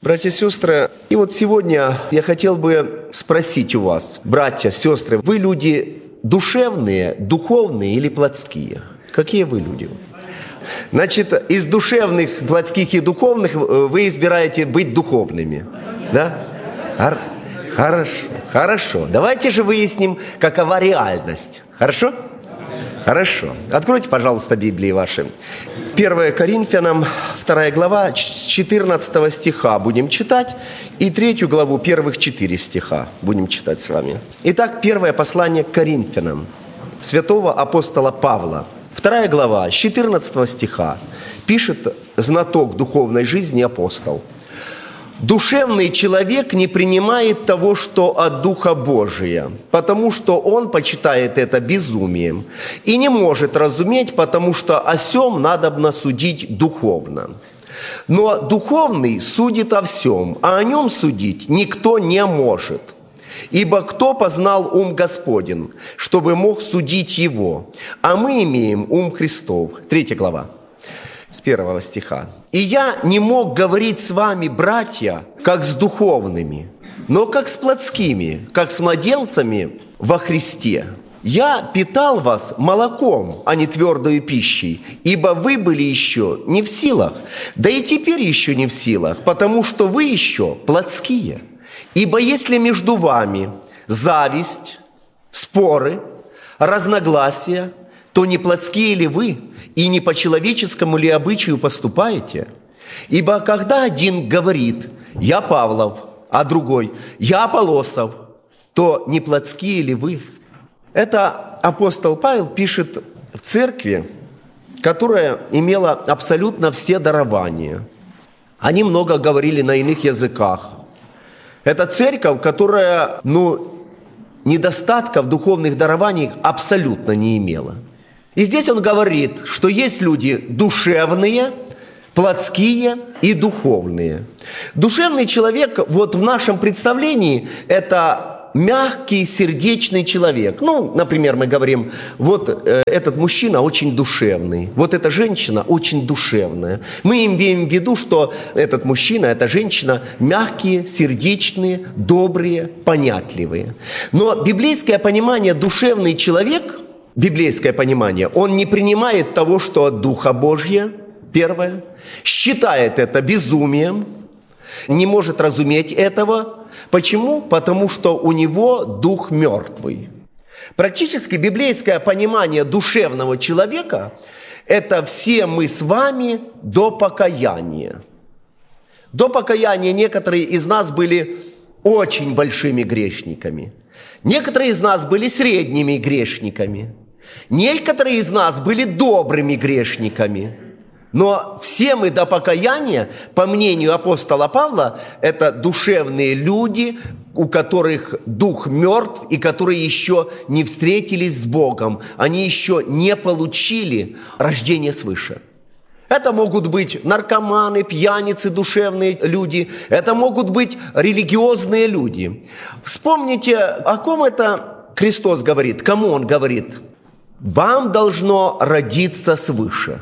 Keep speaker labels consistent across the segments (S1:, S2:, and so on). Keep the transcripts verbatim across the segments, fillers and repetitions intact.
S1: Братья и сестры, и вот сегодня я хотел бы спросить у вас, братья, сестры, вы люди душевные, духовные или плотские? Какие вы люди? Значит, из душевных, плотских и духовных вы избираете быть духовными, да? Хорошо, хорошо. Давайте же выясним, какова реальность. Хорошо? Хорошо. Откройте, пожалуйста, Библии ваши. первое Коринфянам, вторая глава, с четырнадцатого стиха будем читать, и третью главу, первых четыре стиха будем читать с вами. Итак, первое послание к Коринфянам, святого апостола Павла. Вторая глава, с четырнадцатого стиха, пишет знаток духовной жизни апостол. «Душевный человек не принимает того, что от Духа Божия, потому что он почитает это безумием, и не может разуметь, потому что о сем надобно судить духовно. Но духовный судит о всем, а о нем судить никто не может. Ибо кто познал ум Господень, чтобы мог судить его? А мы имеем ум Христов». Третья глава. С первого стиха. «И я не мог говорить с вами, братья, как с духовными, но как с плотскими, как с младенцами во Христе. Я питал вас молоком, а не твердою пищей, ибо вы были еще не в силах, да и теперь еще не в силах, потому что вы еще плотские. Ибо если между вами зависть, споры, разногласия, то не плотские ли вы, и не по человеческому ли обычаю поступаете? Ибо когда один говорит «Я Павлов», а другой «Я Аполлосов», то не плотские ли вы?» Это апостол Павел пишет в церкви, которая имела абсолютно все дарования. Они много говорили на иных языках. Это церковь, которая, ну, недостатков духовных дарований абсолютно не имела. И здесь он говорит, что есть люди душевные, плотские и духовные. Душевный человек, вот в нашем представлении, это мягкий, сердечный человек. Ну, например, мы говорим, вот э, этот мужчина очень душевный, вот эта женщина очень душевная. Мы имеем в виду, что этот мужчина, эта женщина мягкие, сердечные, добрые, понятливые. Но библейское понимание «душевный человек», библейское понимание, он не принимает того, что от Духа Божия, первое, считает это безумием, не может разуметь этого. Почему? Потому что у него дух мертвый. Практически библейское понимание душевного человека – это все мы с вами до покаяния. До покаяния некоторые из нас были очень большими грешниками. Некоторые из нас были средними грешниками. Некоторые из нас были добрыми грешниками. Но все мы до покаяния, по мнению апостола Павла, это душевные люди, у которых дух мертв и которые еще не встретились с Богом. Они еще не получили рождение свыше. Это могут быть наркоманы, пьяницы, душевные люди. Это могут быть религиозные люди. Вспомните, о ком это Христос говорит, кому Он говорит? Вам должно родиться свыше.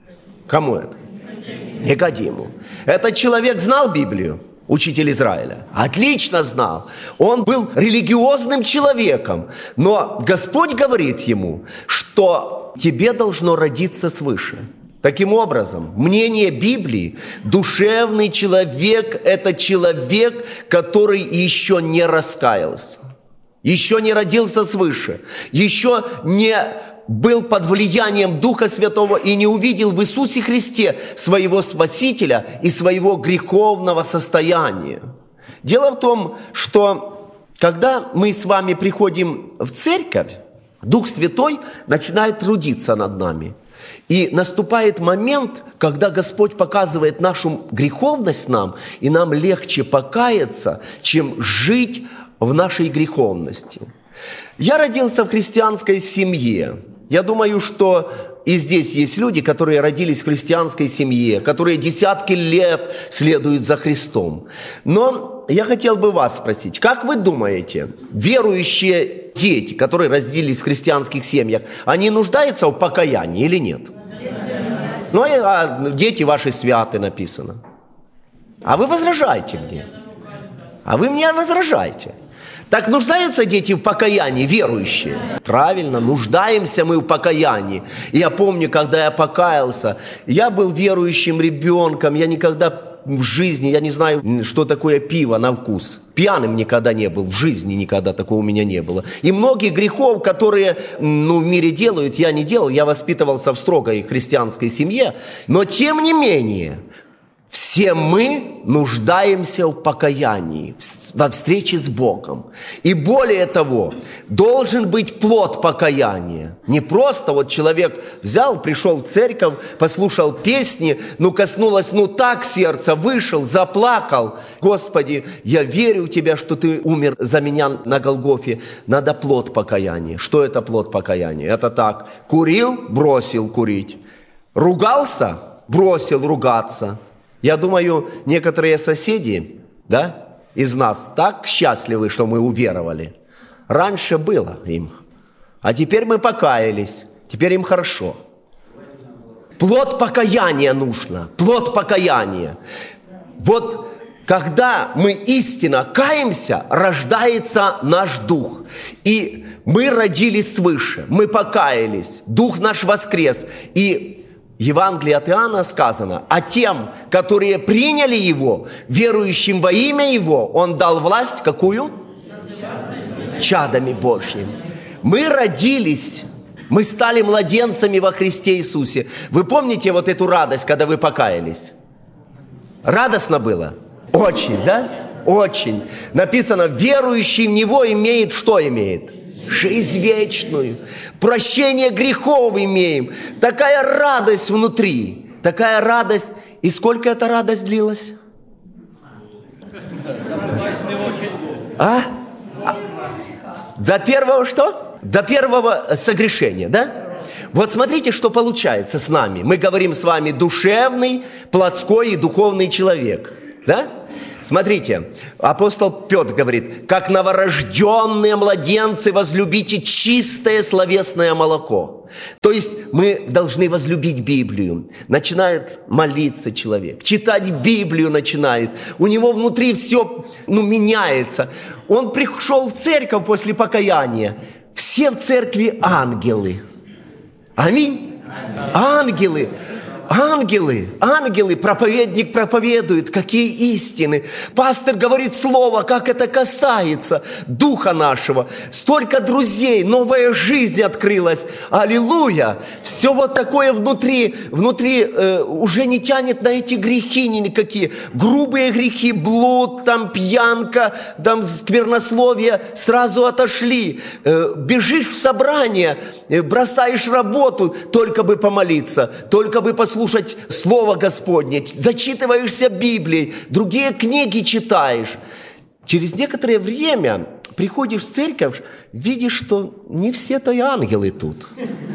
S1: Кому это? Никодиму. Этот человек знал Библию, учитель Израиля? Отлично знал. Он был религиозным человеком. Но Господь говорит ему, что тебе должно родиться свыше. Таким образом, мнение Библии, душевный человек – это человек, который еще не раскаялся, еще не родился свыше, еще не был под влиянием Духа Святого и не увидел в Иисусе Христе своего Спасителя и своего греховного состояния. Дело в том, что когда мы с вами приходим в церковь, Дух Святой начинает трудиться над нами. И наступает момент, когда Господь показывает нашу греховность нам, и нам легче покаяться, чем жить в нашей греховности. Я родился в христианской семье. Я думаю, что и здесь есть люди, которые родились в христианской семье, которые десятки лет следуют за Христом. Но я хотел бы вас спросить, как вы думаете, верующие дети, которые родились в христианских семьях, они нуждаются в покаянии или нет? Ну, а дети ваши святы написано. А вы возражаете мне. А вы мне возражаете. Так нуждаются дети в покаянии, верующие? Правильно, нуждаемся мы в покаянии. И я помню, когда я покаялся, я был верующим ребенком, я никогда в жизни, я не знаю, что такое пиво на вкус. Пьяным никогда не был, в жизни никогда такого у меня не было. И многих грехов, которые ну, в мире делают, я не делал. Я воспитывался в строгой христианской семье. Но тем не менее, все мы нуждаемся в покаянии, во встрече с Богом. И более того, должен быть плод покаяния. Не просто вот человек взял, пришел в церковь, послушал песни, ну коснулось, ну так сердце, вышел, заплакал. Господи, я верю в Тебя, что Ты умер за меня на Голгофе. Надо плод покаяния. Что это плод покаяния? Это так, курил, бросил курить. Ругался, бросил ругаться. Я думаю, некоторые соседи, да, из нас так счастливы, что мы уверовали. Раньше было им, а теперь мы покаялись, теперь им хорошо. Плод покаяния нужно, плод покаяния. Вот когда мы истинно каемся, рождается наш дух. И мы родились свыше, мы покаялись, дух наш воскрес. И Евангелие от Иоанна сказано, а тем, которые приняли Его, верующим во имя Его, Он дал власть какую? Чадами Божьими. Мы родились, мы стали младенцами во Христе Иисусе. Вы помните вот эту радость, когда вы покаялись? Радостно было? Очень, да? Очень. Написано, верующий в Него имеет, что имеет? Жизнь вечную, прощение грехов имеем. Такая радость внутри, такая радость. И сколько эта радость длилась? А? а? До первого что? До первого согрешения, да? Вот смотрите, что получается с нами. Мы говорим с вами душевный, плотской и духовный человек, да? Смотрите, апостол Петр говорит, как новорожденные младенцы возлюбите чистое словесное молоко. То есть мы должны возлюбить Библию. Начинает молиться человек, читать Библию начинает. У него внутри все ну, меняется. Он пришел в церковь после покаяния. Все в церкви ангелы. Аминь. Ангелы. Ангелы, ангелы, проповедник проповедует, какие истины. Пастор говорит слово, как это касается духа нашего. Столько друзей, новая жизнь открылась. Аллилуйя! Все вот такое внутри, внутри э, уже не тянет на эти грехи никакие. Грубые грехи, блуд, там пьянка, там сквернословие сразу отошли. Э, бежишь в собрание, э, бросаешь работу, только бы помолиться, только бы послушать. Слушать Слово Господне, зачитываешься Библией, другие книги читаешь. Через некоторое время приходишь в церковь, видишь, что не все-то и ангелы тут.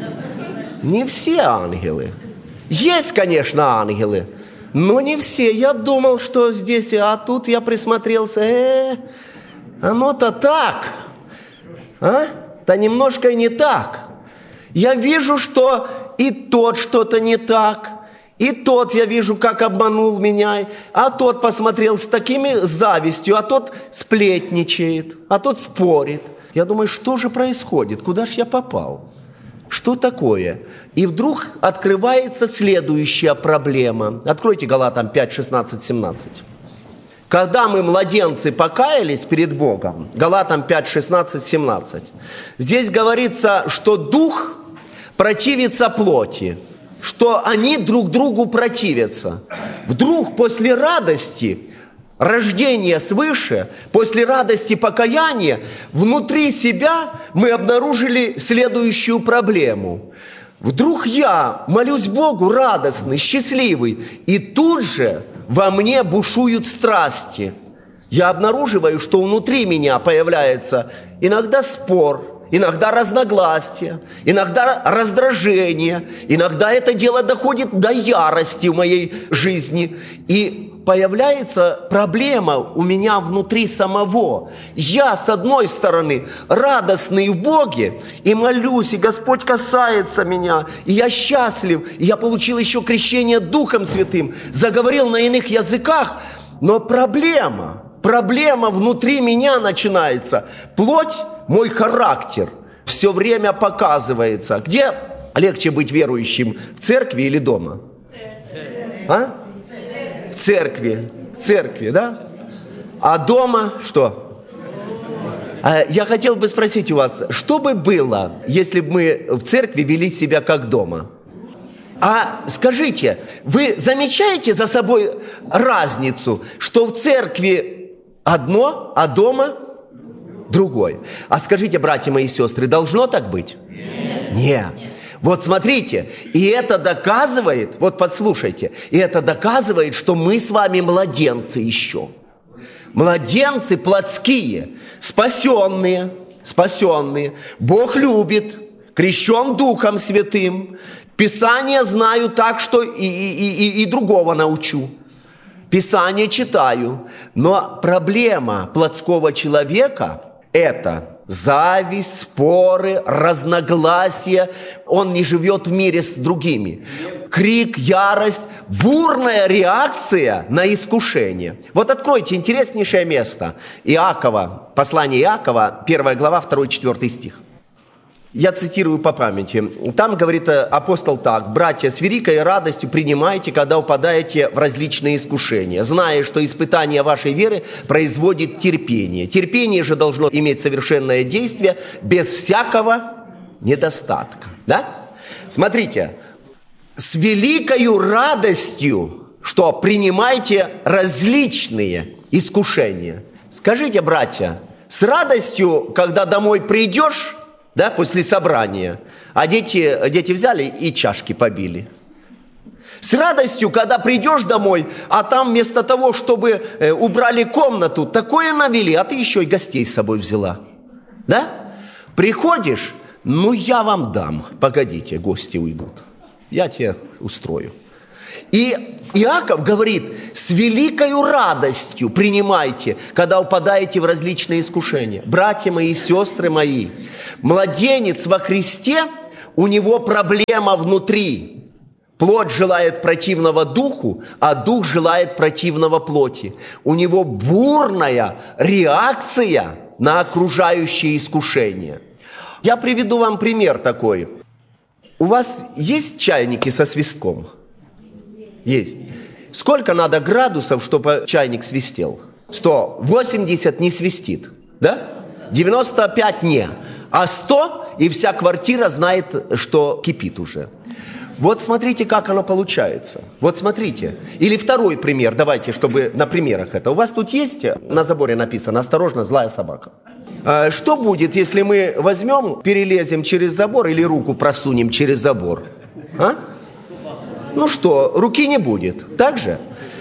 S1: Не все ангелы. Есть, конечно, ангелы, но не все. Я думал, что здесь, а тут я присмотрелся, э, оно-то так, а? Да немножко и не так. Я вижу, что и тот что-то не так, и тот, я вижу, как обманул меня, а тот посмотрел с такими завистью, а тот сплетничает, а тот спорит. Я думаю, что же происходит, куда же я попал? Что такое? И вдруг открывается следующая проблема. Откройте Галатам пять, шестнадцать, семнадцать. Когда мы, младенцы, покаялись перед Богом, Галатам пять, шестнадцать, семнадцать, здесь говорится, что дух противится плоти, что они друг другу противятся. Вдруг после радости, рождения свыше, после радости покаяния, внутри себя мы обнаружили следующую проблему. Вдруг я молюсь Богу радостный, счастливый, и тут же во мне бушуют страсти. Я обнаруживаю, что внутри меня появляется иногда спор, иногда разногласия, иногда раздражение, иногда это дело доходит до ярости в моей жизни. И появляется проблема у меня внутри самого. Я, с одной стороны, радостный в Боге, и молюсь, и Господь касается меня, и я счастлив, и я получил еще крещение Духом Святым, заговорил на иных языках, Но проблема, проблема внутри меня начинается. Плоть, мой характер все время показывается. Где легче быть верующим, в церкви или дома? А? В церкви. В церкви, да? А дома что? Я хотел бы спросить у вас, что бы было, если бы мы в церкви вели себя как дома? А скажите, вы замечаете за собой разницу, что в церкви одно, а дома другое? А скажите, братья мои и сестры, должно так быть? Нет. Нет. Вот смотрите, и это доказывает, вот подслушайте, и это доказывает, что мы с вами младенцы еще. Младенцы плотские, спасенные, спасенные. Бог любит, крещен Духом Святым. Писание знаю так, что и, и, и, и другого научу. Писание читаю. Но проблема плотского человека – это зависть, споры, разногласия. Он не живет в мире с другими. Крик, ярость, бурная реакция на искушение. Вот откройте интереснейшее место. Иакова, послание Иакова, первая глава, второй-четвёртый стих. Я цитирую по памяти. Там говорит апостол так: «Братья, с великой радостью принимайте, когда упадаете в различные искушения, зная, что испытание вашей веры производит терпение. Терпение же должно иметь совершенное действие без всякого недостатка». Да? Смотрите, с великою радостью, что принимайте различные искушения. Скажите, братья, с радостью, когда домой придешь, да, после собрания, а дети, дети взяли и чашки побили. С радостью, когда придешь домой, а там вместо того, чтобы э, убрали комнату, такое навели, а ты еще и гостей с собой взяла. Да? Приходишь, ну я вам дам, погодите, гости уйдут, я тебе устрою. И Иаков говорит, с великою радостью принимайте, когда упадаете в различные искушения. Братья мои, сестры мои, младенец во Христе, у него проблема внутри. Плоть желает противного духу, а дух желает противного плоти. У него бурная реакция на окружающие искушения. Я приведу вам пример такой. У вас есть чайники со свистком? Есть. Сколько надо градусов, чтобы чайник свистел? сто восемьдесят не свистит, да? девяносто пять не. А сто, и вся квартира знает, что кипит уже. Вот смотрите, как оно получается. Вот смотрите. Или второй пример, давайте, чтобы на примерах это. У вас тут есть, на заборе написано: «Осторожно, злая собака». Что будет, если мы возьмем, перелезем через забор или руку просунем через забор? А? Ну что, руки не будет, так же?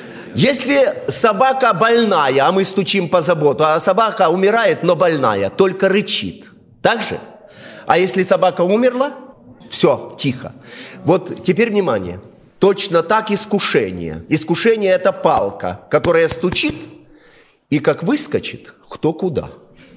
S1: Если собака больная, а мы стучим по забору, а собака умирает, но больная, только рычит, так же? А если собака умерла, все, тихо. Вот теперь внимание, точно так искушение. Искушение – это палка, которая стучит и как выскочит, кто куда.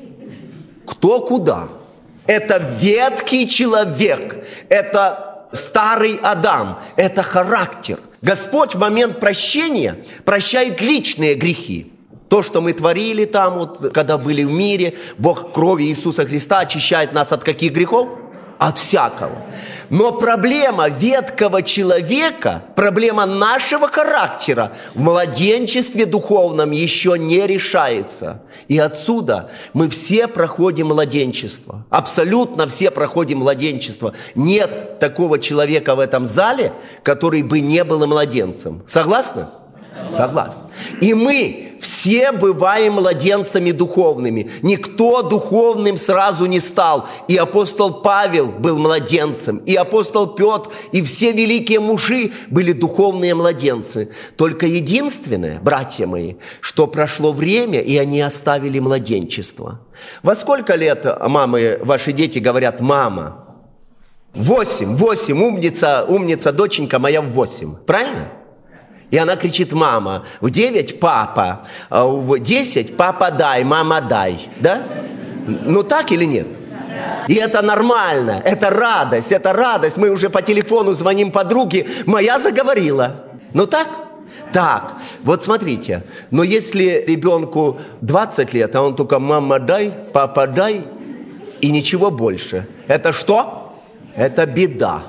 S1: Кто куда. Это ветхий человек, это старый Адам, это характер. Господь в момент прощения прощает личные грехи. То, что мы творили там, вот, когда были в мире, Бог кровью Иисуса Христа очищает нас от каких грехов? От всякого. Но проблема ветхого человека, проблема нашего характера в младенчестве духовном еще не решается. И отсюда мы все проходим младенчество. Абсолютно все проходим младенчество. Нет такого человека в этом зале, который бы не был младенцем. Согласны? Согласны. И мы все бываем младенцами духовными. Никто духовным сразу не стал. И апостол Павел был младенцем, и апостол Петр, и все великие мужи были духовные младенцы. Только единственное, братья мои, что прошло время, и они оставили младенчество. Во сколько лет, мамы, ваши дети говорят «мама»? Восемь, восемь, умница, умница, доченька моя в восемь. Правильно? И она кричит «мама». В девять «папа». В десять «папа дай, мама дай». Да? Ну так или нет? И это нормально, это радость, это радость. Мы уже по телефону звоним подруге, моя заговорила. Ну так? Так, вот смотрите, но если ребенку двадцать лет, а он только «мама дай», «папа дай» и ничего больше, это что? Это беда.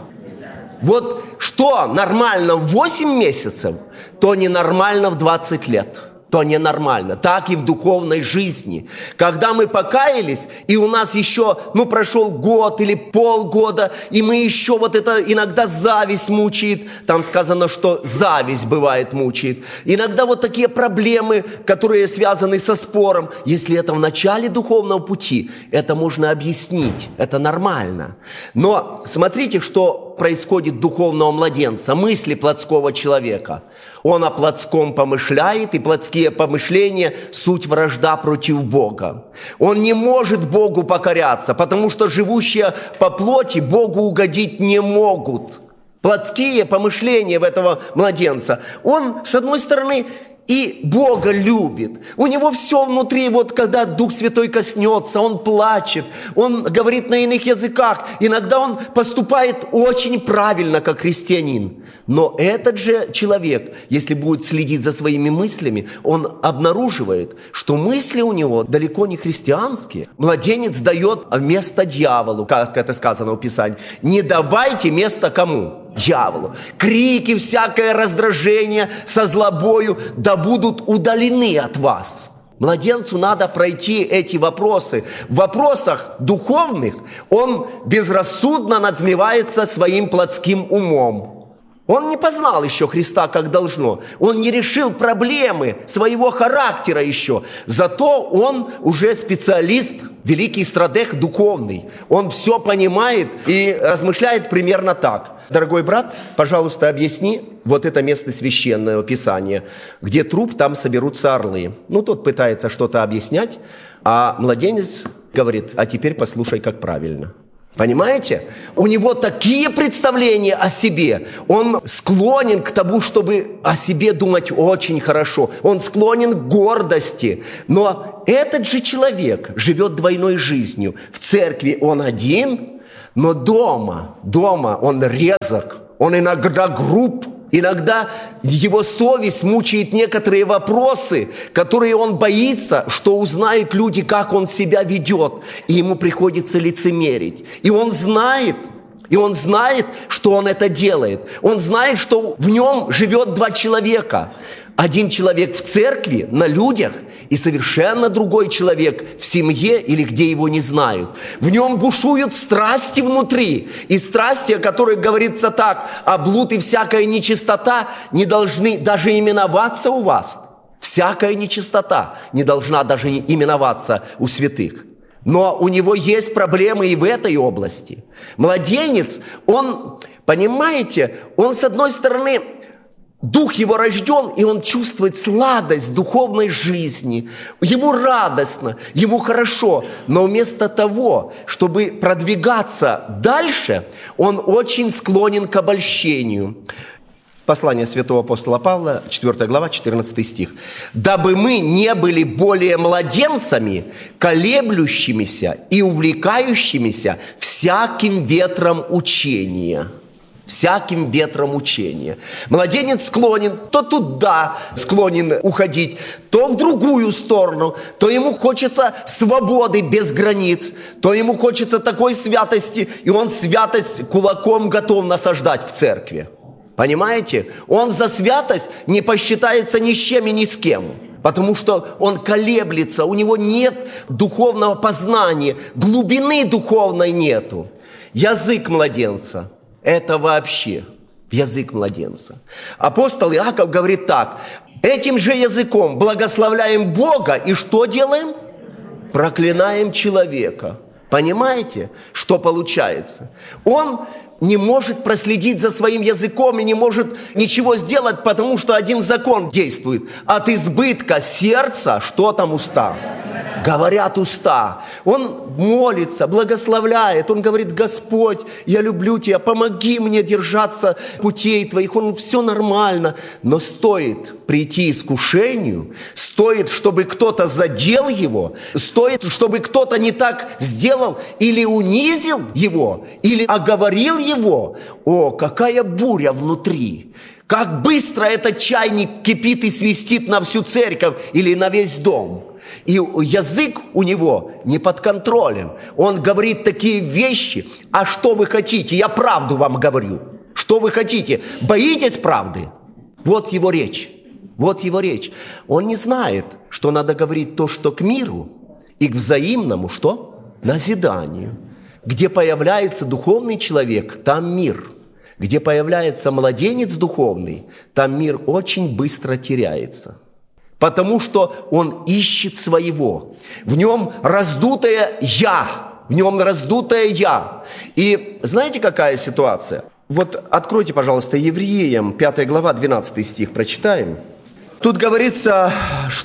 S1: Вот что нормально в восемь месяцев, то ненормально в двадцать лет. То ненормально. Так и в духовной жизни. Когда мы покаялись, и у нас еще, ну, прошел год или полгода, и мы еще вот это, иногда зависть мучает. Там сказано, что зависть бывает мучает. Иногда вот такие проблемы, которые связаны со спором. Если это в начале духовного пути, это можно объяснить. Это нормально. Но смотрите, что происходит духовного младенца, мысли плотского человека. Он о плотском помышляет, и плотские помышления – суть вражда против Бога. Он не может Богу покоряться, потому что живущие по плоти Богу угодить не могут. Плотские помышления в этого младенца. Он, с одной стороны, и Бога любит. У него все внутри, вот когда Дух Святой коснется, он плачет, он говорит на иных языках. Иногда он поступает очень правильно, как христианин. Но этот же человек, если будет следить за своими мыслями, он обнаруживает, что мысли у него далеко не христианские. Младенец дает место дьяволу, как это сказано в Писании. Не давайте место кому? Дьяволу. Крики, всякое раздражение со злобою да будут удалены от вас. Младенцу надо пройти эти вопросы. В вопросах духовных он безрассудно надмевается своим плотским умом. Он не познал еще Христа как должно. Он не решил проблемы своего характера еще. Зато он уже специалист, великий стратег духовный. Он все понимает и размышляет примерно так. Дорогой брат, пожалуйста, объясни вот это место священного Писания. Где труп, там соберутся орлы. Ну, тот пытается что-то объяснять, а младенец говорит, а теперь послушай, как правильно. Понимаете? У него такие представления о себе. Он склонен к тому, чтобы о себе думать очень хорошо. Он склонен к гордости. Но этот же человек живет двойной жизнью. В церкви он один, но дома, дома он резок. Он иногда груб. Иногда его совесть мучает некоторые вопросы, которые он боится, что узнают люди, как он себя ведет. И ему приходится лицемерить. И он знает, и он знает, что он это делает. Он знает, что в нем живет два человека. Один человек в церкви, на людях, и совершенно другой человек в семье или где его не знают. В нем бушуют страсти внутри. И страсти, о которых говорится так, а блуд и всякая нечистота не должны даже именоваться у вас. Всякая нечистота не должна даже именоваться у святых. Но у него есть проблемы и в этой области. Младенец, он, понимаете, он с одной стороны... Дух его рожден, и он чувствует сладость духовной жизни. Ему радостно, ему хорошо. Но вместо того, чтобы продвигаться дальше, он очень склонен к обольщению. Послание святого апостола Павла, четвёртая глава, четырнадцатый стих. «Дабы мы не были более младенцами, колеблющимися и увлекающимися всяким ветром учения». Всяким ветром учения. Младенец склонен то туда склонен уходить, то в другую сторону, то ему хочется свободы без границ, то ему хочется такой святости, и он святость кулаком готов насаждать в церкви. Понимаете? Он за святость не посчитается ни с чем и ни с кем. Потому что он колеблется, у него нет духовного познания, глубины духовной нету. Язык младенца. Это вообще язык младенца. Апостол Иаков говорит так. Этим же языком благословляем Бога и что делаем? Проклинаем человека. Понимаете, что получается? Он не может проследить за своим языком и не может ничего сделать, потому что один закон действует. От избытка сердца, что там уста? Говорят уста. Он молится, благословляет. Он говорит: Господь, я люблю Тебя, помоги мне держаться путей Твоих. Он все нормально. Но стоит прийти искушению, стоит, чтобы кто-то задел его, стоит, чтобы кто-то не так сделал или унизил его, или оговорил его. О, какая буря внутри! Как быстро этот чайник кипит и свистит на всю церковь или на весь дом. И язык у него не под контролем. Он говорит такие вещи. А что вы хотите? Я правду вам говорю. Что вы хотите? Боитесь правды? Вот его речь. Вот его речь. Он не знает, что надо говорить то, что к миру и к взаимному, что? Назиданию. Где появляется духовный человек, там мир. Где появляется младенец духовный, там мир очень быстро теряется. Потому что он ищет своего. В нем раздутое «я». В нем раздутое «я». И знаете, какая ситуация? Вот откройте, пожалуйста, Евреям, пятая глава, двенадцатый стих, прочитаем. Тут говорится,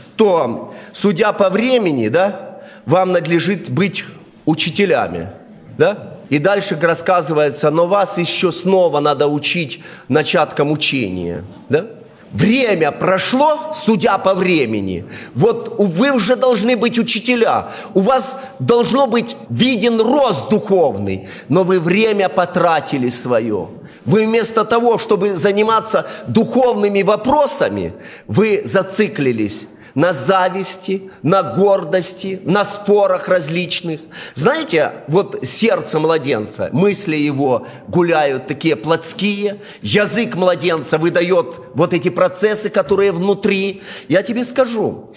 S1: что, судя по времени, да, вам надлежит быть учителями, да? И дальше рассказывается, но вас еще снова надо учить начаткам учения, да? Время прошло, судя по времени. Вот вы уже должны быть учителя. У вас должно быть виден рост духовный, но вы время потратили свое. Вы вместо того, чтобы заниматься духовными вопросами, вы зациклились на зависти, на гордости, на спорах различных. Знаете, вот сердце младенца, мысли его гуляют такие плотские, язык младенца выдает вот эти процессы, которые внутри. Я тебе скажу,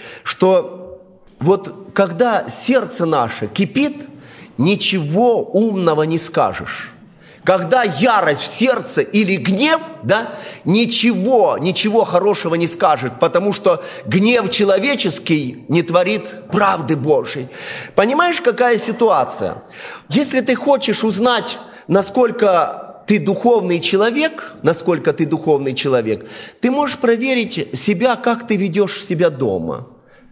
S1: что вот когда сердце наше кипит, ничего умного не скажешь. Когда ярость в сердце или гнев, да, ничего, ничего хорошего не скажет, потому что гнев человеческий не творит правды Божьей. Понимаешь, какая ситуация? Если ты хочешь узнать, насколько ты духовный человек, насколько ты духовный человек, ты можешь проверить себя, как ты ведешь себя дома.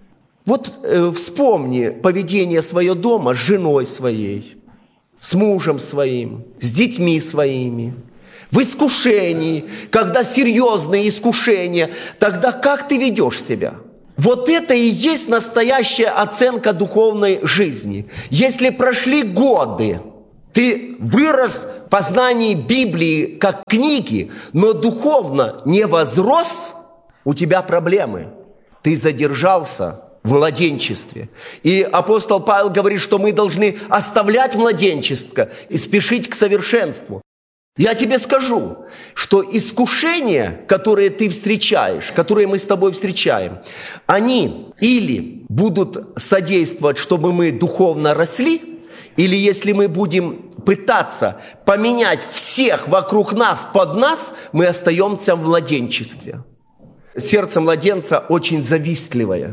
S1: Вот э, вспомни поведение свое дома с женой своей, с мужем своим, с детьми своими, в искушении, когда серьезные искушения, тогда как ты ведешь себя? Вот это и есть настоящая оценка духовной жизни. Если прошли годы, ты вырос в познании Библии как книги, но духовно не возрос, у тебя проблемы. Ты задержался в младенчестве. И апостол Павел говорит, что мы должны оставлять младенчество и спешить к совершенству. Я тебе скажу, что искушения, которые ты встречаешь, которые мы с тобой встречаем, они или будут содействовать, чтобы мы духовно росли, или если мы будем пытаться поменять всех вокруг нас под нас, мы остаемся в младенчестве. Сердце младенца очень завистливое.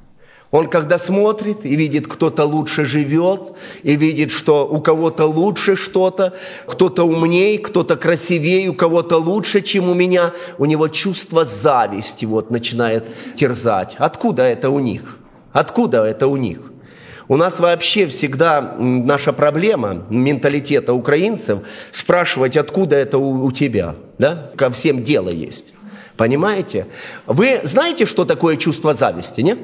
S1: Он когда смотрит и видит, кто-то лучше живет, и видит, что у кого-то лучше что-то, кто-то умнее, кто-то красивее, у кого-то лучше, чем у меня, у него чувство зависти вот начинает терзать. Откуда это у них? Откуда это у них? У нас вообще всегда наша проблема менталитета украинцев спрашивать, откуда это у, у тебя, да? Ко всем дело есть. Понимаете? Вы знаете, что такое чувство зависти, нет?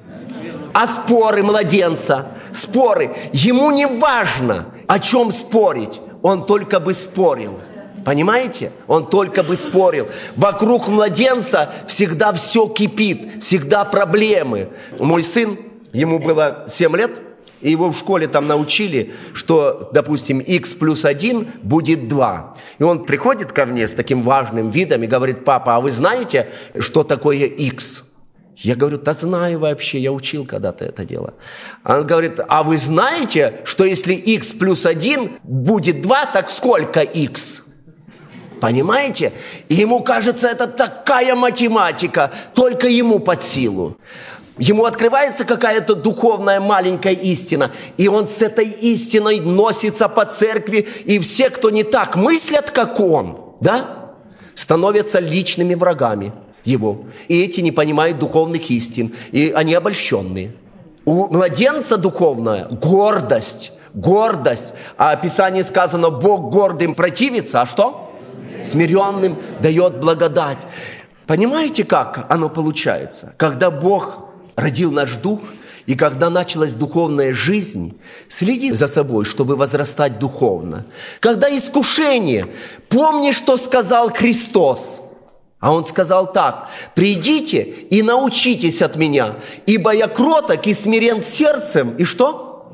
S1: А споры младенца, споры, ему не важно, о чем спорить, он только бы спорил. Понимаете? Он только бы спорил. Вокруг младенца всегда все кипит, всегда проблемы. Мой сын, ему было семь лет, и его в школе там научили, что, допустим, х плюс один будет два. И он приходит ко мне с таким важным видом и говорит: папа, а вы знаете, что такое х? Я говорю: да знаю вообще, я учил когда-то это дело. Он говорит: а вы знаете, что если х плюс один будет два, так сколько х? Понимаете? И ему кажется, это такая математика, только ему под силу. Ему открывается какая-то духовная маленькая истина, и он с этой истиной носится по церкви, и все, кто не так мыслят, как он, да, становятся личными врагами его. И эти не понимают духовных истин, и они обольщенные. У младенца духовная гордость, гордость. А в Писании сказано: Бог гордым противится, а что? Смиренным дает благодать. Понимаете, как оно получается? Когда Бог родил наш дух, и когда началась духовная жизнь, следи за собой, чтобы возрастать духовно. Когда искушение, помни, что сказал Христос. А он сказал так: «Придите и научитесь от меня, ибо я кроток и смирен сердцем». И что?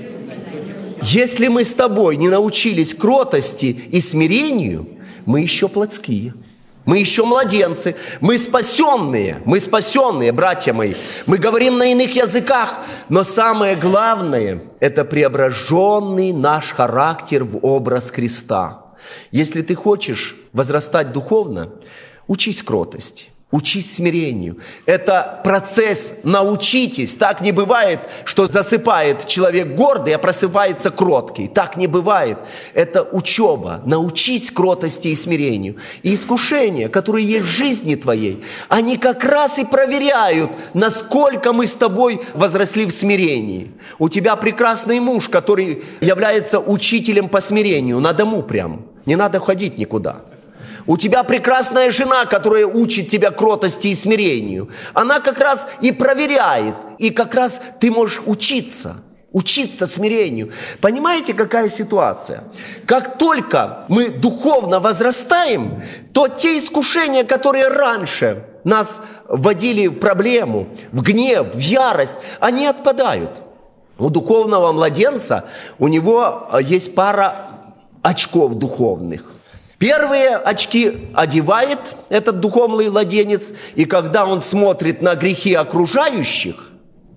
S1: Если мы с тобой не научились кротости и смирению, мы еще плотские. Мы еще младенцы, мы спасенные, мы спасенные, братья мои. Мы говорим на иных языках, но самое главное – это преображенный наш характер в образ Христа. Если ты хочешь возрастать духовно, учись кротости. Учись смирению. Это процесс «научитесь». Так не бывает, что засыпает человек гордый, а просыпается кроткий. Так не бывает. Это учеба. Научись кротости и смирению. И искушения, которые есть в жизни твоей, они как раз и проверяют, насколько мы с тобой возросли в смирении. У тебя прекрасный муж, который является учителем по смирению. На дому прям. Не надо ходить никуда. У тебя прекрасная жена, которая учит тебя кротости и смирению. Она как раз и проверяет, и как раз ты можешь учиться, учиться смирению. Понимаете, какая ситуация? Как только мы духовно возрастаем, то те искушения, которые раньше нас вводили в проблему, в гнев, в ярость, они отпадают. У духовного младенца, у него есть пара очков духовных. Первые очки одевает этот духовный младенец, и когда он смотрит на грехи окружающих,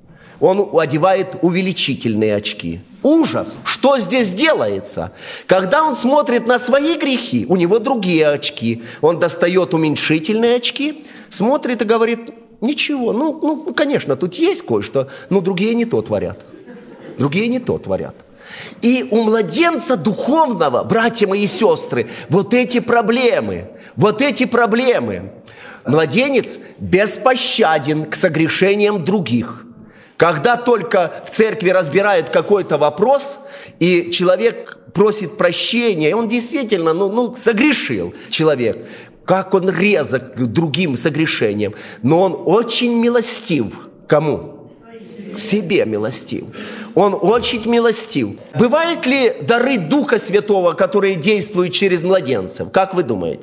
S1: он одевает увеличительные очки. Ужас! Что здесь делается? Когда он смотрит на свои грехи, у него другие очки. Он достает уменьшительные очки, смотрит и говорит: ничего, ну, ну конечно, тут есть кое-что, но другие не то творят. Другие не то творят. И у младенца духовного, братья мои и сестры, вот эти проблемы, вот эти проблемы. Младенец беспощаден к согрешениям других. Когда только в церкви разбирает какой-то вопрос, и человек просит прощения, и он действительно ну, ну, согрешил, человек, как он резок к другим согрешениям, но он очень милостив. Кому? К себе милостив. Он очень милостив. Бывают ли дары Духа Святого, которые действуют через младенцев? Как вы думаете?